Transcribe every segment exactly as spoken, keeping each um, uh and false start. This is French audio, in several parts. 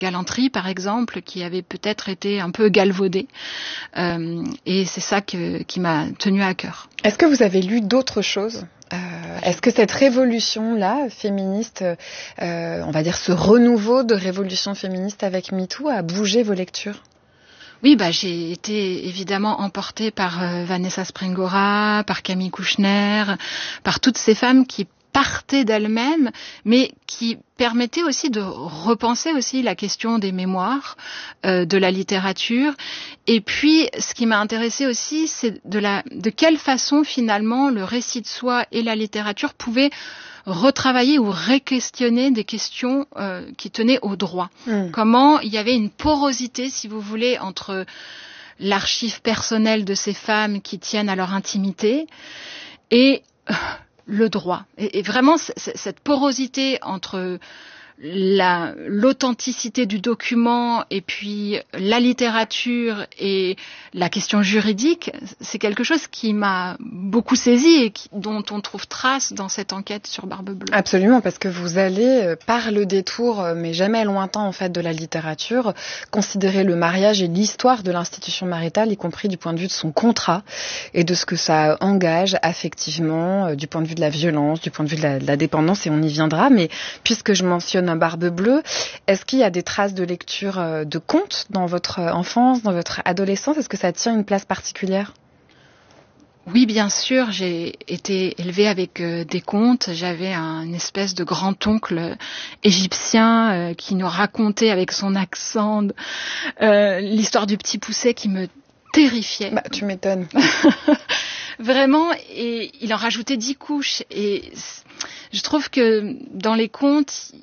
galanterie, par exemple, qui avait peut-être été un peu galvaudée. Euh, et c'est ça que, qui m'a tenue à cœur. Est-ce que vous avez lu d'autres choses ? Euh, est-ce que cette révolution-là, féministe, euh, on va dire ce renouveau de révolution féministe avec MeToo, a bougé vos lectures ? Oui, bah, j'ai été évidemment emportée par euh, Vanessa Springora, par Camille Kouchner, par toutes ces femmes qui partaient d'elles-mêmes, mais qui permettaient aussi de repenser aussi la question des mémoires, euh, de la littérature. Et puis, ce qui m'a intéressée aussi, c'est de la, de quelle façon finalement le récit de soi et la littérature pouvaient retravailler ou réquestionner des questions euh, qui tenaient au droit. Mmh. Comment il y avait une porosité, si vous voulez, entre l'archive personnelle de ces femmes qui tiennent à leur intimité et euh, le droit. Et, et vraiment, c- c- cette porosité entre la, l'authenticité du document et puis la littérature et la question juridique, c'est quelque chose qui m'a beaucoup saisie et qui, dont on trouve trace dans cette enquête sur Barbe Bleue. Absolument, parce que vous allez, par le détour, mais jamais lointain en fait de la littérature, considérer le mariage et l'histoire de l'institution maritale, y compris du point de vue de son contrat et de ce que ça engage affectivement, du point de vue de la violence, du point de vue de la, de la dépendance, et on y viendra. Mais puisque je mentionne Barbe Bleue, est-ce qu'il y a des traces de lecture de contes dans votre enfance, dans votre adolescence ? Est-ce que ça tient une place particulière ? Oui, bien sûr, j'ai été élevée avec euh, des contes. J'avais un une espèce de grand-oncle égyptien euh, qui nous racontait avec son accent euh, l'histoire du Petit Poucet qui me terrifiait. Bah, tu m'étonnes. Vraiment, et il en rajoutait dix couches. Et je trouve que dans les contes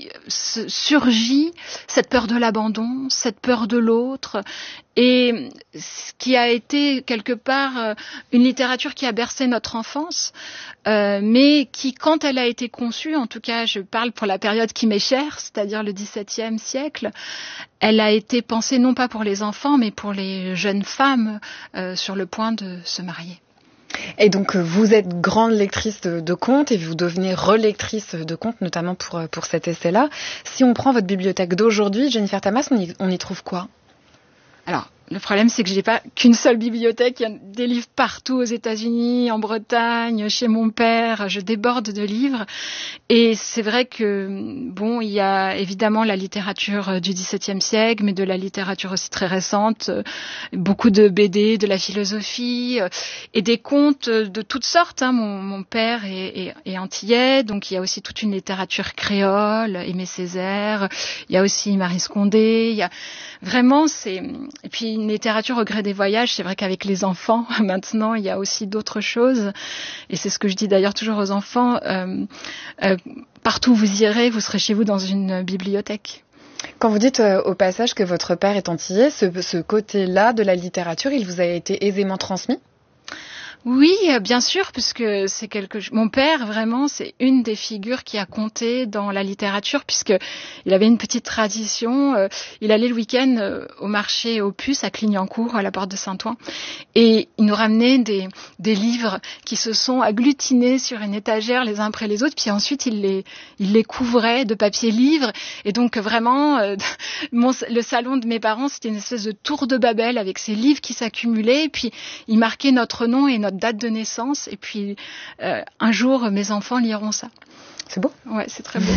surgit cette peur de l'abandon, cette peur de l'autre, et ce qui a été quelque part une littérature qui a bercé notre enfance, euh, mais qui, quand elle a été conçue, en tout cas je parle pour la période qui m'est chère, c'est-à-dire le dix-septième siècle, elle a été pensée non pas pour les enfants, mais pour les jeunes femmes euh, sur le point de se marier. Et donc, vous êtes grande lectrice de, de contes et vous devenez relectrice de contes, notamment pour, pour cet essai-là. Si on prend votre bibliothèque d'aujourd'hui, Jennifer Tamas, on y, on y trouve quoi ? Alors, le problème, c'est que je n'ai pas qu'une seule bibliothèque. Il y a des livres partout aux États-Unis, en Bretagne, chez mon père. Je déborde de livres. Et c'est vrai que, bon, il y a évidemment la littérature du dix-septième siècle, mais de la littérature aussi très récente. Beaucoup de B D, de la philosophie et des contes de toutes sortes. Hein. Mon, mon père est, est, est antillais, donc il y a aussi toute une littérature créole, Aimé Césaire. Il y a aussi Marie Scondé. Il y a vraiment, c'est... Et puis, une littérature au gré des voyages, c'est vrai qu'avec les enfants, maintenant, il y a aussi d'autres choses. Et c'est ce que je dis d'ailleurs toujours aux enfants. Euh, euh, partout où vous irez, vous serez chez vous dans une bibliothèque. Quand vous dites euh, au passage que votre père est antillais, ce, ce côté-là de la littérature, il vous a été aisément transmis ? Oui, bien sûr, puisque c'est quelque chose. Mon père, vraiment, c'est une des figures qui a compté dans la littérature, puisque il avait une petite tradition. Euh, il allait le week-end euh, au marché aux puces à Clignancourt, à la porte de Saint-Ouen, et il nous ramenait des des livres qui se sont agglutinés sur une étagère les uns après les autres, puis ensuite il les il les couvrait de papier livre, et donc vraiment, euh, mon, le salon de mes parents, c'était une espèce de tour de Babel avec ces livres qui s'accumulaient, et puis il marquait notre nom et notre date de naissance, et puis euh, un jour mes enfants liront ça. C'est beau. Ouais, c'est très beau.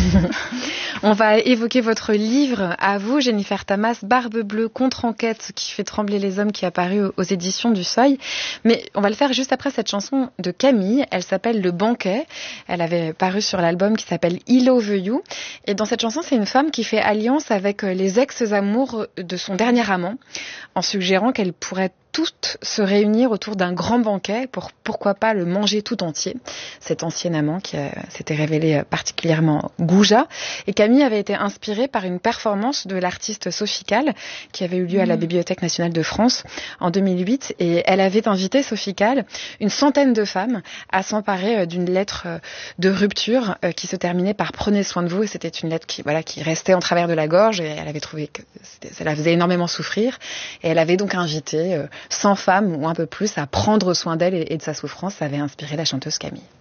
On va évoquer votre livre à vous, Jennifer Tamas, Barbe Bleue, contre-enquête qui fait trembler les hommes, qui est apparu aux éditions du Seuil. Mais on va le faire juste après cette chanson de Camille. Elle s'appelle Le Banquet. Elle avait paru sur l'album qui s'appelle I Love You. Et dans cette chanson, c'est une femme qui fait alliance avec les ex-amours de son dernier amant, en suggérant qu'elle pourrait toutes se réunir autour d'un grand banquet pour, pourquoi pas, le manger tout entier. Cet ancien amant qui a, s'était révélé particulièrement goujat. Et Camille avait été inspirée par une performance de l'artiste Sophie Calle qui avait eu lieu à la Bibliothèque nationale de France en deux mille huit. Et elle avait invité, Sophie Calle, une centaine de femmes à s'emparer d'une lettre de rupture qui se terminait par « Prenez soin de vous ». Et c'était une lettre qui, voilà, qui restait en travers de la gorge, et elle avait trouvé que ça la faisait énormément souffrir. Et elle avait donc invité cent femmes ou un peu plus à prendre soin d'elle et de sa souffrance. Ça avait inspiré la chanteuse Camille.